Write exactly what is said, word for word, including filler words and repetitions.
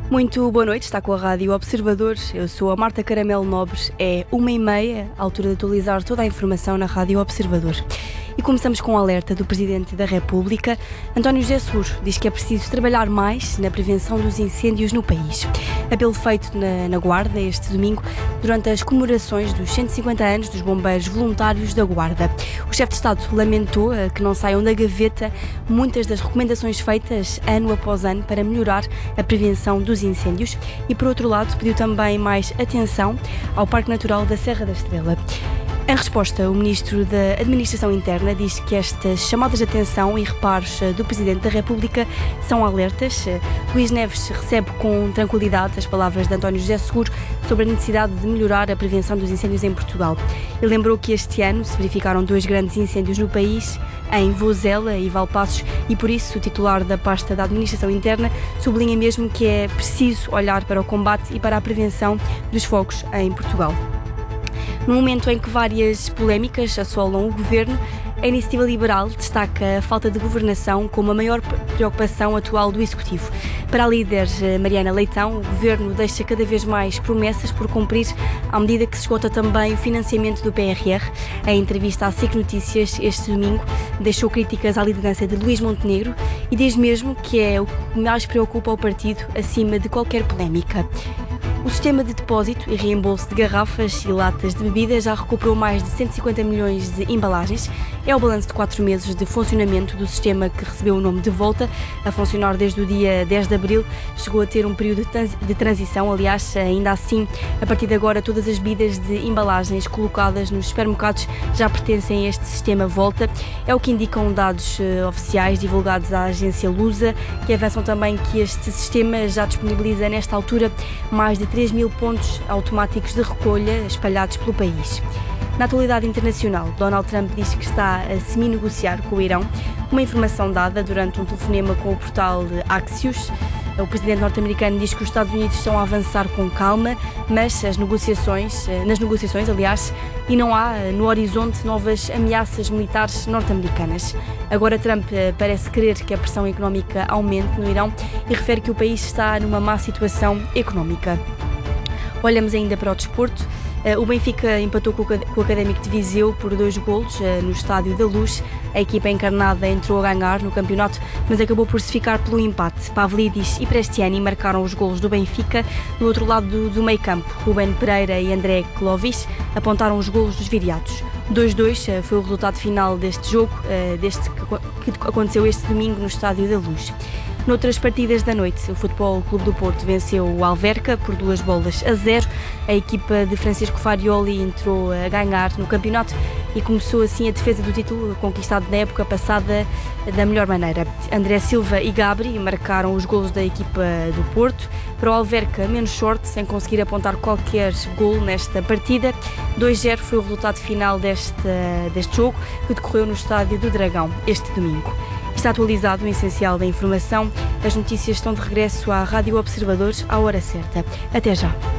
Muito boa noite, está com a Rádio Observador. Eu sou a Marta Caramelo Nobres. É uma e meia, a altura de atualizar toda a informação na Rádio Observador. E começamos com um alerta do Presidente da República. António José Seguro diz que é preciso trabalhar mais na prevenção dos incêndios no país. Apelo feito na, na Guarda este domingo, durante as comemorações dos cento e cinquenta anos dos bombeiros voluntários da Guarda. O chefe de Estado lamentou uh, que não saiam da gaveta muitas das recomendações feitas ano após ano para melhorar a prevenção dos incêndios e, por outro lado, pediu também mais atenção ao Parque Natural da Serra da Estrela. Em resposta, o Ministro da Administração Interna diz que estas chamadas de atenção e reparos do Presidente da República são alertas. Luís Neves recebe com tranquilidade as palavras de António José Seguro sobre a necessidade de melhorar a prevenção dos incêndios em Portugal. Ele lembrou que este ano se verificaram dois grandes incêndios no país, em Vozela e Valpaços, e por isso o titular da pasta da Administração Interna sublinha mesmo que é preciso olhar para o combate e para a prevenção dos fogos em Portugal. No momento em que várias polémicas assolam o governo, a Iniciativa Liberal destaca a falta de governação como a maior preocupação atual do Executivo. Para a líder Mariana Leitão, o governo deixa cada vez mais promessas por cumprir, à medida que se esgota também o financiamento do P R R. Em entrevista à S I C Notícias este domingo, deixou críticas à liderança de Luís Montenegro e diz mesmo que é o que mais preocupa o partido acima de qualquer polémica. O sistema de depósito e reembolso de garrafas e latas de bebida já recuperou mais de cento e cinquenta milhões de embalagens. É o balanço de quatro meses de funcionamento do sistema, que recebeu o nome de volta a funcionar desde o dia dez de abril. Chegou a ter um período de transição, aliás, ainda assim, a partir de agora, todas as bebidas de embalagens colocadas nos supermercados já pertencem a este sistema volta. É o que indicam dados uh, oficiais divulgados à agência Lusa, que avançam também que este sistema já disponibiliza, nesta altura, mais de três mil pontos automáticos de recolha espalhados pelo país. Na atualidade internacional, Donald Trump diz que está a semi-negociar com o Irão, uma informação dada durante um telefonema com o portal Axios. O presidente norte-americano diz que os Estados Unidos estão a avançar com calma, mas as negociações, nas negociações, aliás, e não há no horizonte novas ameaças militares norte-americanas. Agora Trump parece querer que a pressão económica aumente no Irão e refere que o país está numa má situação económica. Olhamos ainda para o desporto. O Benfica empatou com o Académico de Viseu por dois golos no Estádio da Luz. A equipa encarnada entrou a ganhar no campeonato, mas acabou por se ficar pelo empate. Pavlidis e Prestiani marcaram os golos do Benfica. No outro lado do, do meio-campo, Ruben Pereira e André Clovis apontaram os golos dos viriatos. dois a dois foi o resultado final deste jogo, deste que aconteceu este domingo no Estádio da Luz. Noutras partidas da noite, o Futebol Clube do Porto venceu o Alverca por duas bolas a zero. A equipa de Francisco Farioli entrou a ganhar no campeonato e começou assim a defesa do título conquistado na época passada da melhor maneira. André Silva e Gabri marcaram os golos da equipa do Porto. Para o Alverca, menos sorte, sem conseguir apontar qualquer golo nesta partida. dois a zero foi o resultado final deste, deste jogo, que decorreu no Estádio do Dragão este domingo. Está atualizado o essencial da informação. As notícias estão de regresso à Rádio Observadores à hora certa. Até já.